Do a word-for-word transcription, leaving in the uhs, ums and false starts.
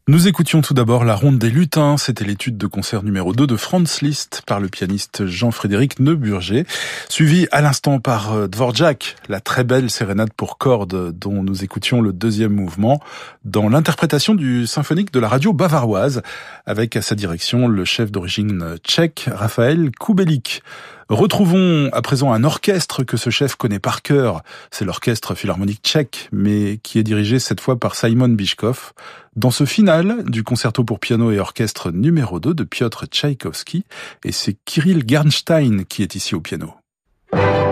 Nous écoutions tout d'abord la Ronde des lutins, c'était l'étude de concert numéro deux de Franz Liszt par le pianiste Jean-Frédéric Neuburger, suivi à l'instant par Dvorak, la très belle sérénade pour cordes dont nous écoutions le deuxième mouvement dans l'interprétation du symphonique de la radio bavaroise, avec à sa direction le chef d'origine tchèque Raphaël Kubelik. Retrouvons à présent un orchestre que ce chef connaît par cœur. C'est l'orchestre philharmonique tchèque, mais qui est dirigé cette fois par Simon Bichkov, dans ce final du concerto pour piano et orchestre numéro deux de Piotr Tchaïkovski, et c'est Kirill Gernstein qui est ici au piano.